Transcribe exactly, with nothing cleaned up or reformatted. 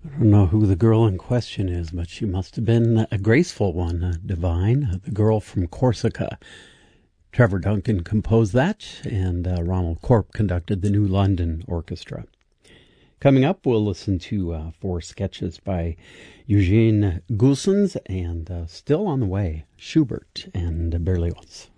I don't know who the girl in question is, but she must have been a graceful one, a divine, the girl from Corsica. Trevor Duncan composed that, and uh, Ronald Corp conducted the New London Orchestra. Coming up, we'll listen to uh, four sketches by Eugene Goossens, and uh, still on the way, Schubert and Berlioz.